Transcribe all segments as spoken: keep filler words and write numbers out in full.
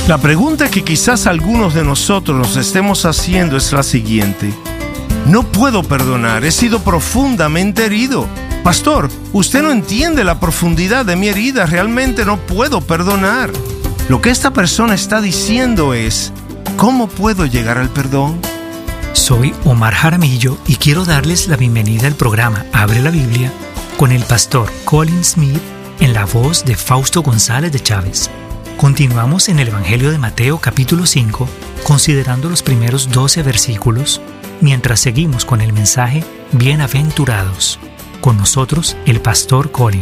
La pregunta que quizás algunos de nosotros nos estemos haciendo es la siguiente: no puedo perdonar, he sido profundamente herido. Pastor, usted no entiende la profundidad de mi herida, realmente no puedo perdonar. Lo que esta persona está diciendo es: ¿cómo puedo llegar al perdón? Soy Omar Jaramillo y quiero darles la bienvenida al programa Abre la Biblia con el pastor Colin Smith en la voz de Fausto González de Chávez. Continuamos en el Evangelio de Mateo capítulo cinco, considerando los primeros doce versículos, mientras seguimos con el mensaje Bienaventurados. Con nosotros, el pastor Colin.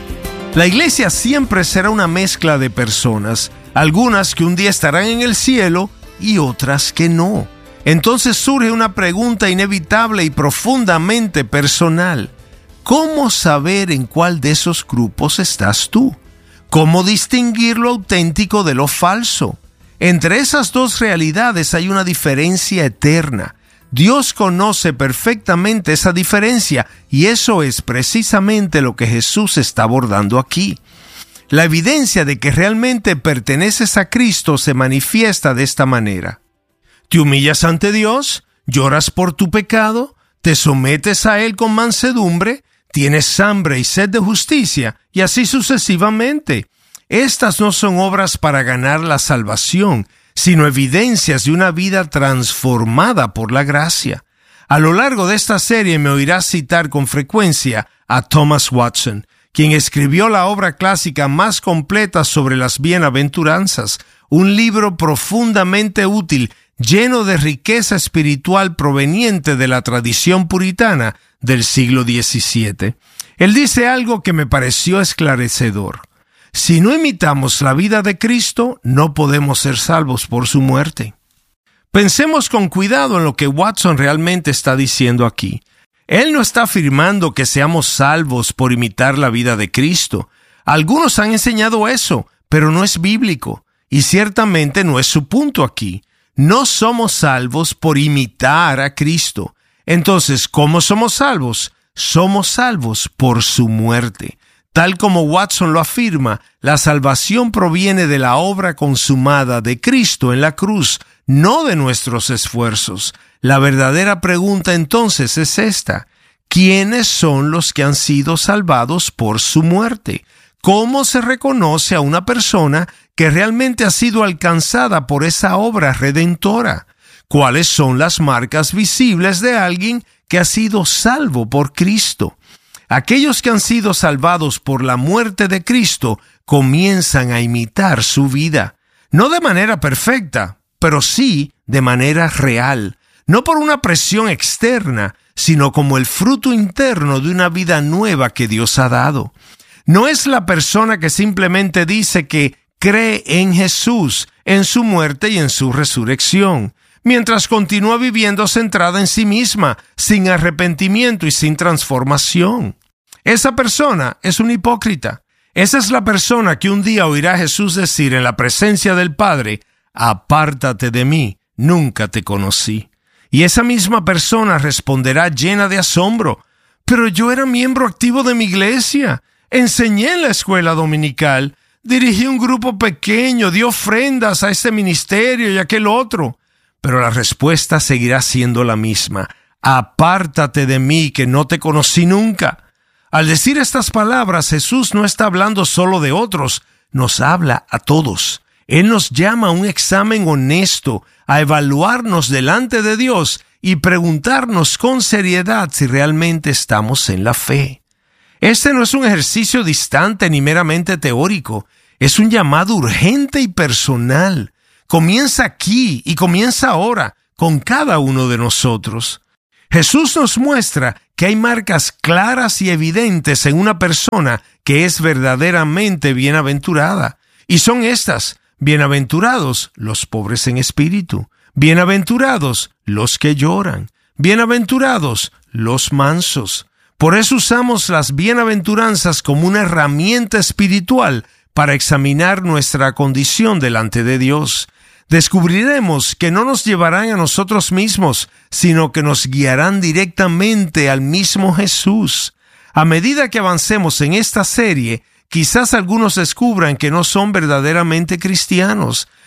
La iglesia siempre será una mezcla de personas, algunas que un día estarán en el cielo y otras que no. Entonces surge una pregunta inevitable y profundamente personal: ¿cómo saber en cuál de esos grupos estás tú? ¿Cómo distinguir lo auténtico de lo falso? Entre esas dos realidades hay una diferencia eterna. Dios conoce perfectamente esa diferencia y eso es precisamente lo que Jesús está abordando aquí. La evidencia de que realmente perteneces a Cristo se manifiesta de esta manera. Te humillas ante Dios, lloras por tu pecado, te sometes a Él con mansedumbre, tienes hambre y sed de justicia, y así sucesivamente. Estas no son obras para ganar la salvación, sino evidencias de una vida transformada por la gracia. A lo largo de esta serie me oirás citar con frecuencia a Thomas Watson, quien escribió la obra clásica más completa sobre las bienaventuranzas, un libro profundamente útil, lleno de riqueza espiritual proveniente de la tradición puritana del siglo diecisiete. Él dice algo que me pareció esclarecedor: si no imitamos la vida de Cristo, no podemos ser salvos por su muerte. Pensemos con cuidado en lo que Watson realmente está diciendo aquí. Él no está afirmando que seamos salvos por imitar la vida de Cristo. Algunos han enseñado eso, pero no es bíblico, y ciertamente no es su punto aquí. No somos salvos por imitar a Cristo. Entonces, ¿cómo somos salvos? Somos salvos por su muerte. Tal como Watson lo afirma, la salvación proviene de la obra consumada de Cristo en la cruz, no de nuestros esfuerzos. La verdadera pregunta entonces es esta: ¿quiénes son los que han sido salvados por su muerte? ¿Cómo se reconoce a una persona que realmente ha sido alcanzada por esa obra redentora? ¿Cuáles son las marcas visibles de alguien que ha sido salvo por Cristo? Aquellos que han sido salvados por la muerte de Cristo comienzan a imitar su vida, no de manera perfecta, pero sí de manera real, no por una presión externa, sino como el fruto interno de una vida nueva que Dios ha dado. No es la persona que simplemente dice que cree en Jesús, en su muerte y en su resurrección, mientras continúa viviendo centrada en sí misma, sin arrepentimiento y sin transformación. Esa persona es un hipócrita. Esa es la persona que un día oirá a Jesús decir en la presencia del Padre: apártate de mí, nunca te conocí. Y esa misma persona responderá llena de asombro: pero yo era miembro activo de mi iglesia, enseñé en la escuela dominical, dirigí un grupo pequeño, di ofrendas a este ministerio y aquel otro. Pero la respuesta seguirá siendo la misma: apártate de mí, que no te conocí nunca. Al decir estas palabras, Jesús no está hablando solo de otros, nos habla a todos. Él nos llama a un examen honesto, a evaluarnos delante de Dios y preguntarnos con seriedad si realmente estamos en la fe. Este no es un ejercicio distante ni meramente teórico, es un llamado urgente y personal. Comienza aquí y comienza ahora con cada uno de nosotros. Jesús nos muestra que hay marcas claras y evidentes en una persona que es verdaderamente bienaventurada. Y son estas: bienaventurados los pobres en espíritu, bienaventurados los que lloran, bienaventurados los mansos. Por eso usamos las bienaventuranzas como una herramienta espiritual para examinar nuestra condición delante de Dios. Descubriremos que no nos llevarán a nosotros mismos, sino que nos guiarán directamente al mismo Jesús. A medida que avancemos en esta serie, quizás algunos descubran que no son verdaderamente cristianos.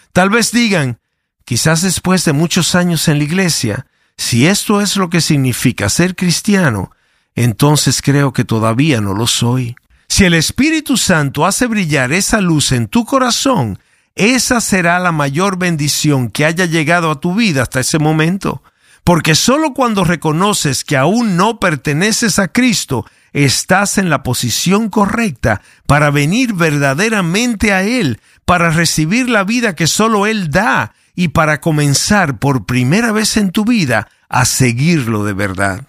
Tal vez digan, quizás después de muchos años en la iglesia, si esto es lo que significa ser cristiano, entonces creo que todavía no lo soy. Si el Espíritu Santo hace brillar esa luz en tu corazón, esa será la mayor bendición que haya llegado a tu vida hasta ese momento. Porque solo cuando reconoces que aún no perteneces a Cristo, estás en la posición correcta para venir verdaderamente a Él, para recibir la vida que solo Él da y para comenzar por primera vez en tu vida a seguirlo de verdad.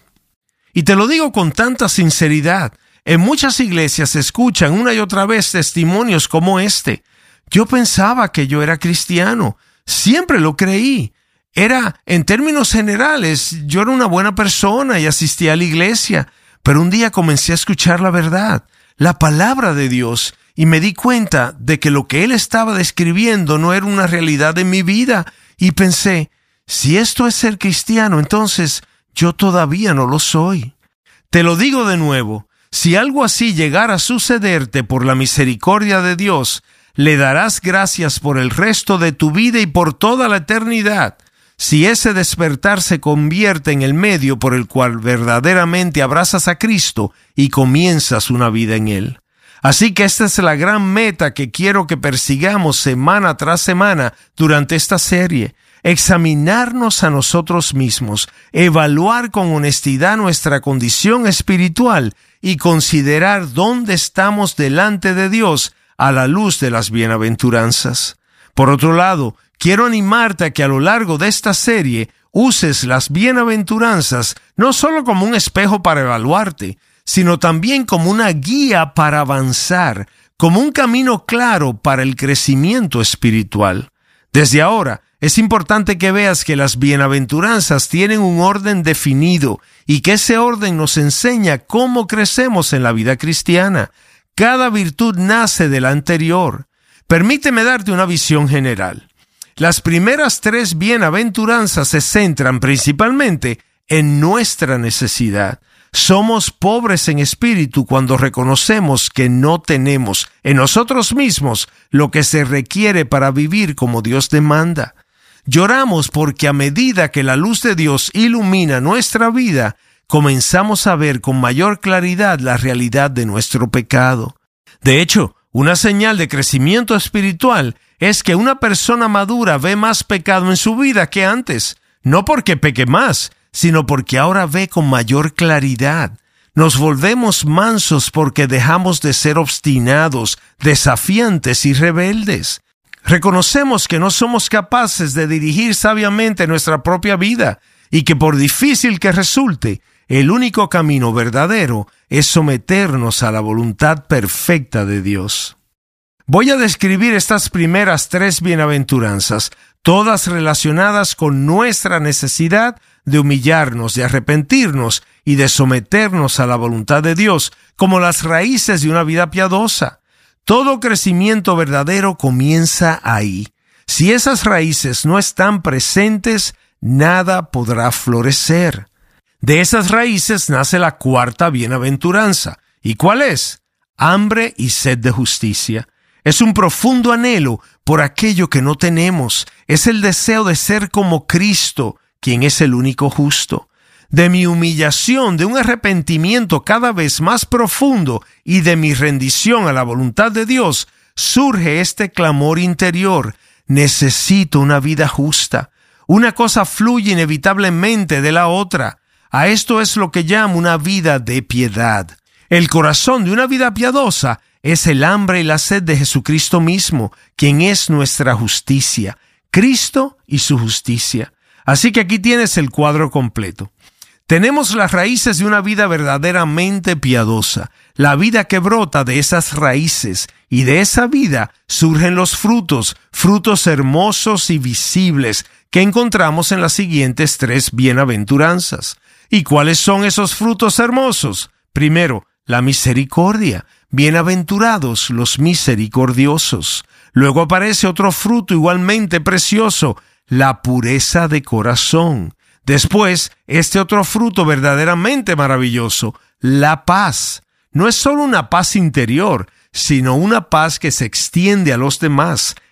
Y te lo digo con tanta sinceridad, en muchas iglesias se escuchan una y otra vez testimonios como este. Yo pensaba que yo era cristiano, siempre lo creí. Era, en términos generales, yo era una buena persona y asistía a la iglesia, pero un día comencé a escuchar la verdad, la palabra de Dios, y me di cuenta de que lo que él estaba describiendo no era una realidad en mi vida, y pensé, si esto es ser cristiano, entonces yo todavía no lo soy. Te lo digo de nuevo, si algo así llegara a sucederte por la misericordia de Dios, le darás gracias por el resto de tu vida y por toda la eternidad. Si ese despertar se convierte en el medio por el cual verdaderamente abrazas a Cristo y comienzas una vida en Él. Así que esta es la gran meta que quiero que persigamos semana tras semana durante esta serie. Examinarnos a nosotros mismos, evaluar con honestidad nuestra condición espiritual y considerar dónde estamos delante de Dios a la luz de las bienaventuranzas. Por otro lado, quiero animarte a que a lo largo de esta serie uses las bienaventuranzas no solo como un espejo para evaluarte, sino también como una guía para avanzar, como un camino claro para el crecimiento espiritual. Desde ahora, es importante que veas que las bienaventuranzas tienen un orden definido y que ese orden nos enseña cómo crecemos en la vida cristiana. Cada virtud nace de la anterior. Permíteme darte una visión general. Las primeras tres bienaventuranzas se centran principalmente en nuestra necesidad. Somos pobres en espíritu cuando reconocemos que no tenemos en nosotros mismos lo que se requiere para vivir como Dios demanda. Lloramos porque a medida que la luz de Dios ilumina nuestra vida, comenzamos a ver con mayor claridad la realidad de nuestro pecado. De hecho, una señal de crecimiento espiritual es que una persona madura ve más pecado en su vida que antes, no porque peque más, sino porque ahora ve con mayor claridad. Nos volvemos mansos porque dejamos de ser obstinados, desafiantes y rebeldes. Reconocemos que no somos capaces de dirigir sabiamente nuestra propia vida y que por difícil que resulte, el único camino verdadero es someternos a la voluntad perfecta de Dios. Voy a describir estas primeras tres bienaventuranzas, todas relacionadas con nuestra necesidad de humillarnos, de arrepentirnos y de someternos a la voluntad de Dios, como las raíces de una vida piadosa. Todo crecimiento verdadero comienza ahí. Si esas raíces no están presentes, nada podrá florecer. De esas raíces nace la cuarta bienaventuranza. ¿Y cuál es? Hambre y sed de justicia. Es un profundo anhelo por aquello que no tenemos. Es el deseo de ser como Cristo, quien es el único justo. De mi humillación, de un arrepentimiento cada vez más profundo y de mi rendición a la voluntad de Dios, surge este clamor interior. Necesito una vida justa. Una cosa fluye inevitablemente de la otra. A esto es lo que llamo una vida de piedad. El corazón de una vida piadosa es el hambre y la sed de Jesucristo mismo, quien es nuestra justicia. Cristo y su justicia. Así que aquí tienes el cuadro completo. Tenemos las raíces de una vida verdaderamente piadosa, la vida que brota de esas raíces, y de esa vida surgen los frutos, frutos hermosos y visibles que encontramos en las siguientes tres bienaventuranzas. ¿Y cuáles son esos frutos hermosos? Primero, la misericordia. Bienaventurados los misericordiosos. Luego aparece otro fruto igualmente precioso, la pureza de corazón. Después, este otro fruto verdaderamente maravilloso, la paz. No es solo una paz interior, sino una paz que se extiende a los demás.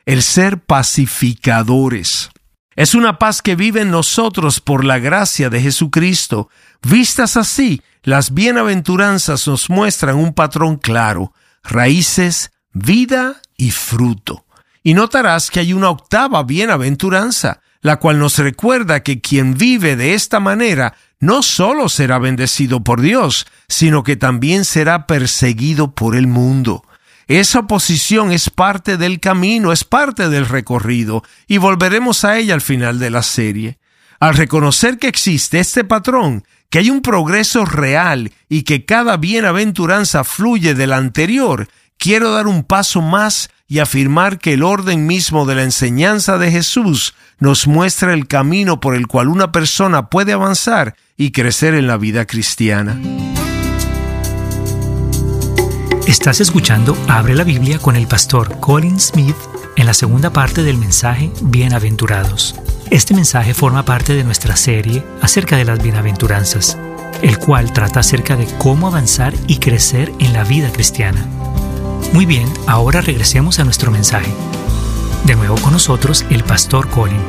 el ser pacificadores. Es una paz que vive en nosotros por la gracia de Jesucristo. Vistas así, las bienaventuranzas nos muestran un patrón claro: raíces, vida y fruto. Y notarás que hay una octava bienaventuranza, la cual nos recuerda que quien vive de esta manera no solo será bendecido por Dios, sino que también será perseguido por el mundo. Esa oposición es parte del camino, es parte del recorrido, y volveremos a ella al final de la serie. Al reconocer que existe este patrón, que hay un progreso real y que cada bienaventuranza fluye de la anterior, quiero dar un paso más y afirmar que el orden mismo de la enseñanza de Jesús nos muestra el camino por el cual una persona puede avanzar y crecer en la vida cristiana. Estás escuchando Abre la Biblia con el pastor Colin Smith en la segunda parte del mensaje Bienaventurados. Este mensaje forma parte de nuestra serie acerca de las bienaventuranzas, el cual trata acerca de cómo avanzar y crecer en la vida cristiana. Muy bien, ahora regresemos a nuestro mensaje. De nuevo con nosotros el pastor Colin.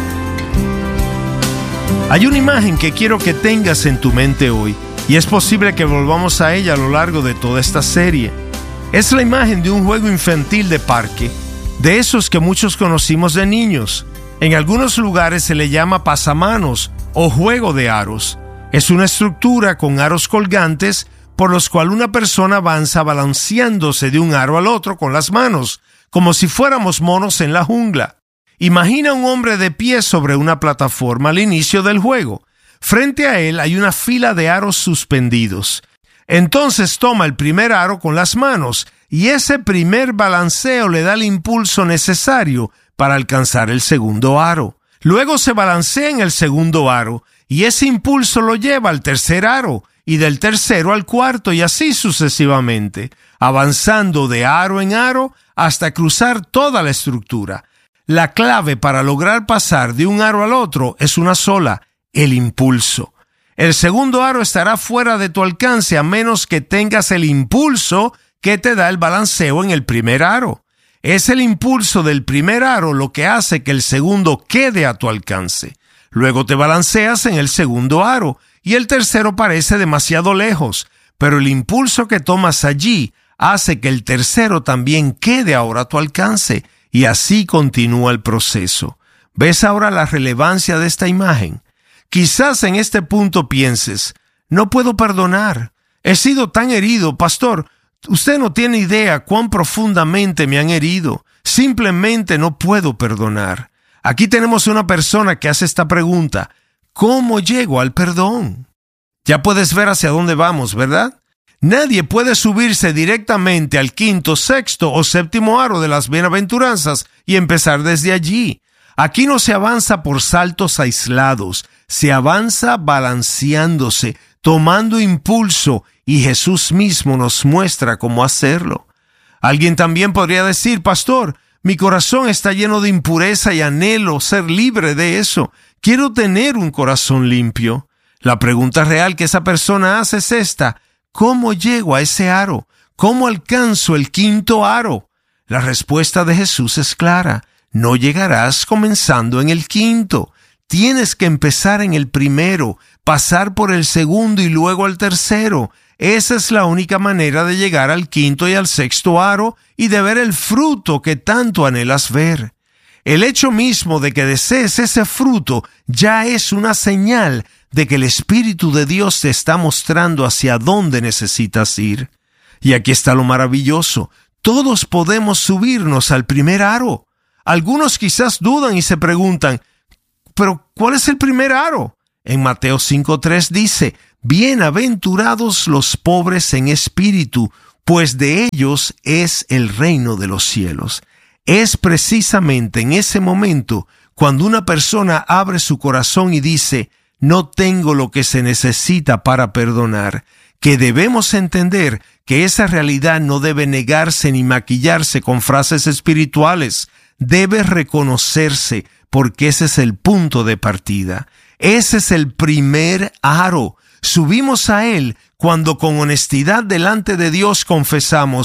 Hay una imagen que quiero que tengas en tu mente hoy, y es posible que volvamos a ella a lo largo de toda esta serie. Es la imagen de un juego infantil de parque, de esos que muchos conocimos de niños. En algunos lugares se le llama pasamanos o juego de aros. Es una estructura con aros colgantes por los cuales una persona avanza balanceándose de un aro al otro con las manos, como si fuéramos monos en la jungla. Imagina un hombre de pie sobre una plataforma al inicio del juego. Frente a él hay una fila de aros suspendidos. Entonces toma el primer aro con las manos y ese primer balanceo le da el impulso necesario para alcanzar el segundo aro. Luego se balancea en el segundo aro y ese impulso lo lleva al tercer aro y del tercero al cuarto y así sucesivamente, avanzando de aro en aro hasta cruzar toda la estructura. La clave para lograr pasar de un aro al otro es una sola: el impulso. El segundo aro estará fuera de tu alcance a menos que tengas el impulso que te da el balanceo en el primer aro. Es el impulso del primer aro lo que hace que el segundo quede a tu alcance. Luego te balanceas en el segundo aro y el tercero parece demasiado lejos, pero el impulso que tomas allí hace que el tercero también quede ahora a tu alcance y así continúa el proceso. ¿Ves ahora la relevancia de esta imagen? Quizás en este punto pienses: no puedo perdonar. He sido tan herido, pastor. Usted no tiene idea cuán profundamente me han herido. Simplemente no puedo perdonar. Aquí tenemos una persona que hace esta pregunta: ¿cómo llego al perdón? Ya puedes ver hacia dónde vamos, ¿verdad? Nadie puede subirse directamente al quinto, sexto o séptimo aro de las bienaventuranzas y empezar desde allí. Aquí no se avanza por saltos aislados, se avanza balanceándose, tomando impulso, y Jesús mismo nos muestra cómo hacerlo. Alguien también podría decir: pastor, mi corazón está lleno de impureza y anhelo ser libre de eso. Quiero tener un corazón limpio. La pregunta real que esa persona hace es esta: ¿cómo llego a ese aro? ¿Cómo alcanzo el quinto aro? La respuesta de Jesús es clara: no llegarás comenzando en el quinto. Tienes que empezar en el primero, pasar por el segundo y luego al tercero. Esa es la única manera de llegar al quinto y al sexto aro y de ver el fruto que tanto anhelas ver. El hecho mismo de que desees ese fruto ya es una señal de que el Espíritu de Dios te está mostrando hacia dónde necesitas ir. Y aquí está lo maravilloso: todos podemos subirnos al primer aro. Algunos quizás dudan y se preguntan: ¿pero cuál es el primer aro? En Mateo cinco tres dice: bienaventurados los pobres en espíritu, pues de ellos es el reino de los cielos. Es precisamente en ese momento cuando una persona abre su corazón y dice: no tengo lo que se necesita para perdonar, que debemos entender que esa realidad no debe negarse ni maquillarse con frases espirituales. Debe reconocerse, porque ese es el punto de partida. Ese es el primer aro. Subimos a él cuando con honestidad delante de Dios confesamos: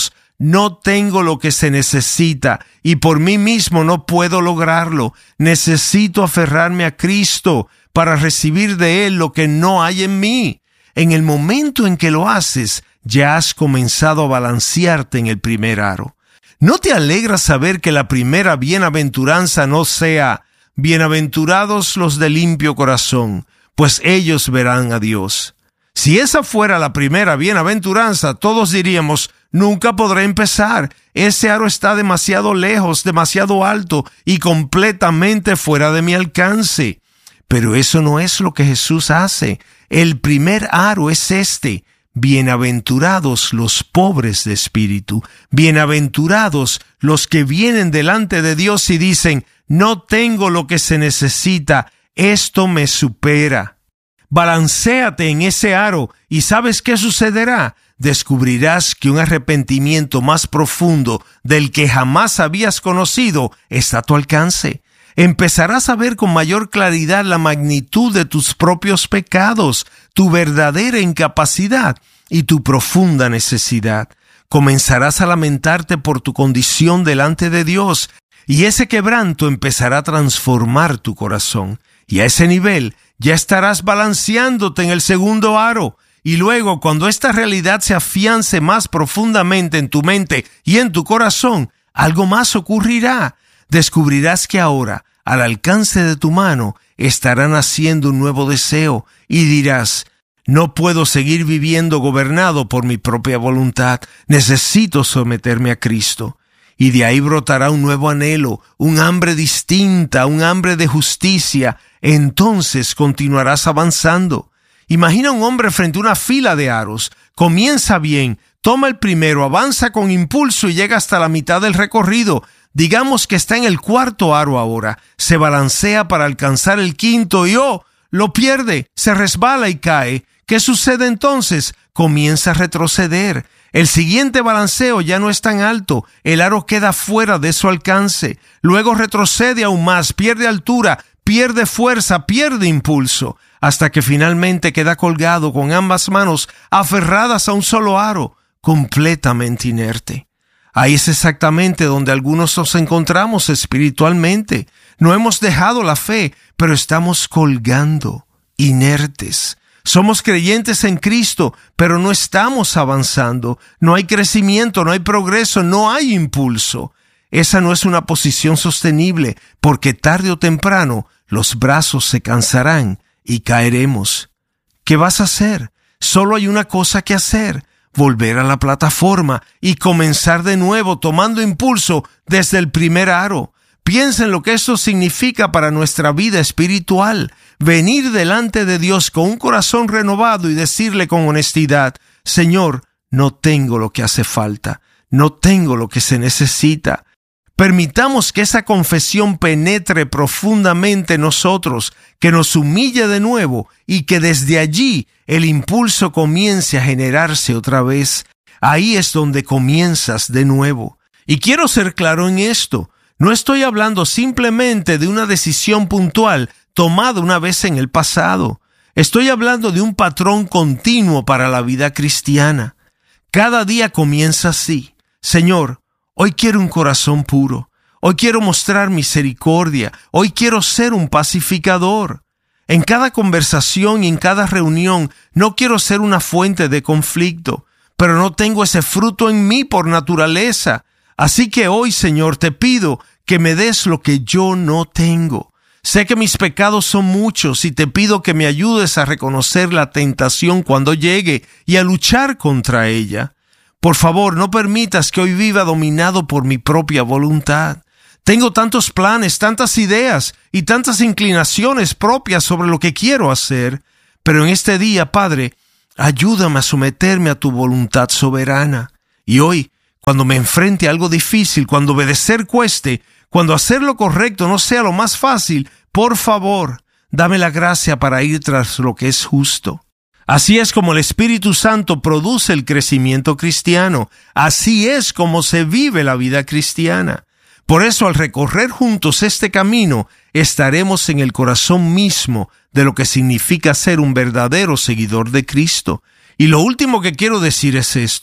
no tengo lo que se necesita y por mí mismo no puedo lograrlo. Necesito aferrarme a Cristo para recibir de Él lo que no hay en mí. En el momento en que lo haces, ya has comenzado a balancearte en el primer aro. ¿No te alegra saber que la primera bienaventuranza no sea bienaventurados los de limpio corazón, pues ellos verán a Dios? Si esa fuera la primera bienaventuranza, todos diríamos, nunca podré empezar. Ese aro está demasiado lejos, demasiado alto y completamente fuera de mi alcance. Pero eso no es lo que Jesús hace. El primer aro es este: bienaventurados los pobres de espíritu, bienaventurados los que vienen delante de Dios y dicen, no tengo lo que se necesita, esto me supera. Balanceate en ese aro y ¿sabes qué sucederá? Descubrirás que un arrepentimiento más profundo del que jamás habías conocido está a tu alcance. Empezarás a ver con mayor claridad la magnitud de tus propios pecados, tu verdadera incapacidad y tu profunda necesidad. Comenzarás a lamentarte por tu condición delante de Dios y ese quebranto empezará a transformar tu corazón. Y a ese nivel ya estarás balanceándote en el segundo aro. Y luego, cuando esta realidad se afiance más profundamente en tu mente y en tu corazón, algo más ocurrirá. Descubrirás que ahora, al alcance de tu mano, estará naciendo un nuevo deseo y dirás, no puedo seguir viviendo gobernado por mi propia voluntad, necesito someterme a Cristo. Y de ahí brotará un nuevo anhelo, un hambre distinta, un hambre de justicia. Entonces continuarás avanzando. Imagina un hombre frente a una fila de aros. Comienza bien, toma el primero, avanza con impulso y llega hasta la mitad del recorrido. Digamos que está en el cuarto aro ahora. Se balancea para alcanzar el quinto y ¡oh!, lo pierde, se resbala y cae. ¿Qué sucede entonces? Comienza a retroceder. El siguiente balanceo ya no es tan alto, el aro queda fuera de su alcance. Luego retrocede aún más, pierde altura, pierde fuerza, pierde impulso, hasta que finalmente queda colgado con ambas manos aferradas a un solo aro, completamente inerte. Ahí es exactamente donde algunos nos encontramos espiritualmente. No hemos dejado la fe, pero estamos colgando, inertes. Somos creyentes en Cristo, pero no estamos avanzando. No hay crecimiento, no hay progreso, no hay impulso. Esa no es una posición sostenible, porque tarde o temprano los brazos se cansarán y caeremos. ¿Qué vas a hacer? Solo hay una cosa que hacer: volver a la plataforma y comenzar de nuevo tomando impulso desde el primer aro. Piensa en lo que esto significa para nuestra vida espiritual. Venir delante de Dios con un corazón renovado y decirle con honestidad, Señor, no tengo lo que hace falta, no tengo lo que se necesita. Permitamos que esa confesión penetre profundamente en nosotros, que nos humille de nuevo y que desde allí el impulso comience a generarse otra vez. Ahí es donde comienzas de nuevo. Y quiero ser claro en esto. No estoy hablando simplemente de una decisión puntual tomada una vez en el pasado. Estoy hablando de un patrón continuo para la vida cristiana. Cada día comienza así. Señor, hoy quiero un corazón puro. Hoy quiero mostrar misericordia. Hoy quiero ser un pacificador. En cada conversación y en cada reunión no quiero ser una fuente de conflicto, pero no tengo ese fruto en mí por naturaleza. Así que hoy, Señor, te pido que me des lo que yo no tengo. Sé que mis pecados son muchos y te pido que me ayudes a reconocer la tentación cuando llegue y a luchar contra ella. Por favor, no permitas que hoy viva dominado por mi propia voluntad. Tengo tantos planes, tantas ideas y tantas inclinaciones propias sobre lo que quiero hacer, pero en este día, Padre, ayúdame a someterme a tu voluntad soberana. Y hoy, cuando me enfrente a algo difícil, cuando obedecer cueste, cuando hacer lo correcto no sea lo más fácil, por favor, dame la gracia para ir tras lo que es justo. Así es como el Espíritu Santo produce el crecimiento cristiano. Así es como se vive la vida cristiana. Por eso, al recorrer juntos este camino, estaremos en el corazón mismo de lo que significa ser un verdadero seguidor de Cristo. Y lo último que quiero decir es esto.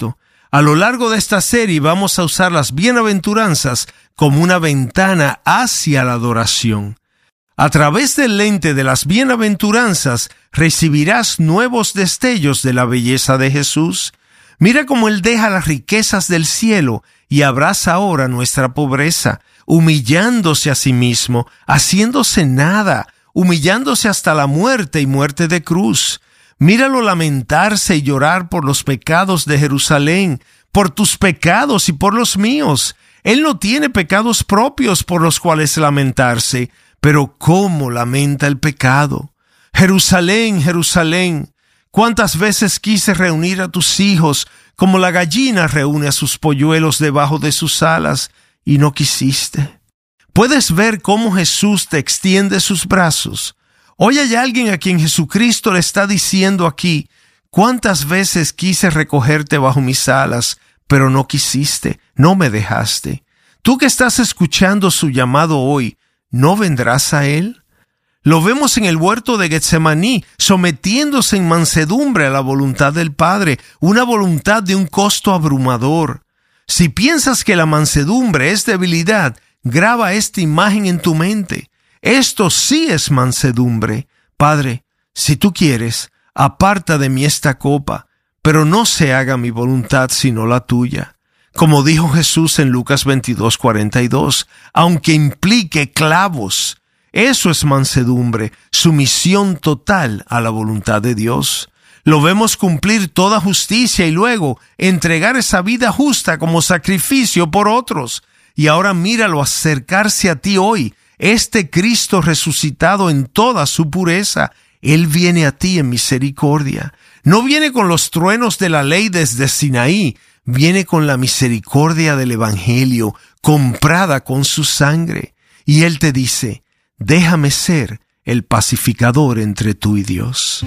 A lo largo de esta serie vamos a usar las bienaventuranzas como una ventana hacia la adoración. A través del lente de las bienaventuranzas recibirás nuevos destellos de la belleza de Jesús. Mira cómo Él deja las riquezas del cielo y abraza ahora nuestra pobreza, humillándose a sí mismo, haciéndose nada, humillándose hasta la muerte y muerte de cruz. Míralo lamentarse y llorar por los pecados de Jerusalén, por tus pecados y por los míos. Él no tiene pecados propios por los cuales lamentarse, pero ¿cómo lamenta el pecado? Jerusalén, Jerusalén, ¿cuántas veces quise reunir a tus hijos como la gallina reúne a sus polluelos debajo de sus alas, y no quisiste? ¿Puedes ver cómo Jesús te extiende sus brazos? Hoy hay alguien a quien Jesucristo le está diciendo aquí: ¿cuántas veces quise recogerte bajo mis alas, pero no quisiste, no me dejaste? Tú que estás escuchando su llamado hoy, ¿no vendrás a Él? Lo vemos en el huerto de Getsemaní, sometiéndose en mansedumbre a la voluntad del Padre, una voluntad de un costo abrumador. Si piensas que la mansedumbre es debilidad, graba esta imagen en tu mente. Esto sí es mansedumbre. Padre, si tú quieres, aparta de mí esta copa, pero no se haga mi voluntad sino la tuya. Como dijo Jesús en Lucas veintidós cuarenta y dos, aunque implique clavos. Eso es mansedumbre, sumisión total a la voluntad de Dios. Lo vemos cumplir toda justicia y luego entregar esa vida justa como sacrificio por otros. Y ahora míralo acercarse a ti hoy, este Cristo resucitado en toda su pureza. Él viene a ti en misericordia. No viene con los truenos de la ley desde Sinaí, viene con la misericordia del Evangelio, comprada con su sangre. Y Él te dice: déjame ser el pacificador entre tú y Dios.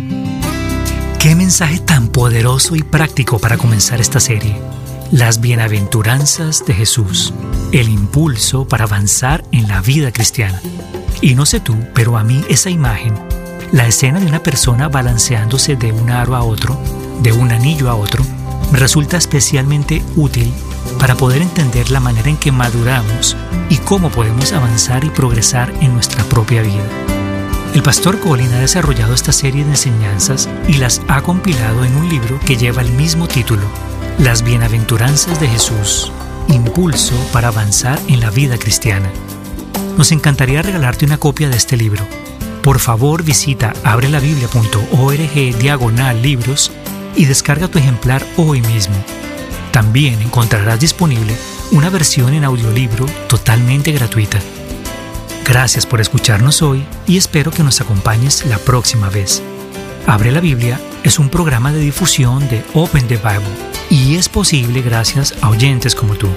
¡Qué mensaje tan poderoso y práctico para comenzar esta serie! Las bienaventuranzas de Jesús, el impulso para avanzar en la vida cristiana. Y no sé tú, pero a mí esa imagen, la escena de una persona balanceándose de un aro a otro, de un anillo a otro, me resulta especialmente útil para poder entender la manera en que maduramos y cómo podemos avanzar y progresar en nuestra propia vida. El pastor Colin ha desarrollado esta serie de enseñanzas y las ha compilado en un libro que lleva el mismo título: Las bienaventuranzas de Jesús, impulso para avanzar en la vida cristiana. Nos encantaría regalarte una copia de este libro. Por favor, visita abrelabiblia punto org diagonal libros y descarga tu ejemplar hoy mismo. También encontrarás disponible una versión en audiolibro totalmente gratuita. Gracias por escucharnos hoy y espero que nos acompañes la próxima vez. Abre la Biblia es un programa de difusión de Open the Bible y es posible gracias a oyentes como tú.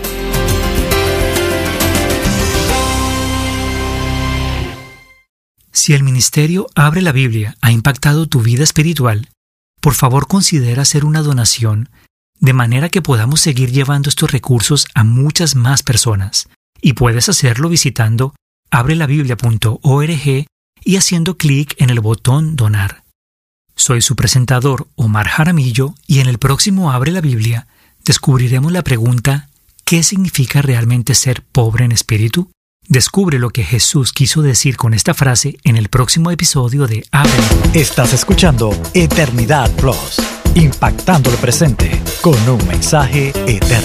Si el ministerio Abre la Biblia ha impactado tu vida espiritual, por favor considera hacer una donación de manera que podamos seguir llevando estos recursos a muchas más personas. Y puedes hacerlo visitando abrelabiblia punto org y haciendo clic en el botón Donar. Soy su presentador, Omar Jaramillo, y en el próximo Abre la Biblia descubriremos la pregunta: ¿qué significa realmente ser pobre en espíritu? Descubre lo que Jesús quiso decir con esta frase en el próximo episodio de Abre la Biblia. Estás escuchando Eternidad Plus, impactando el presente con un mensaje eterno.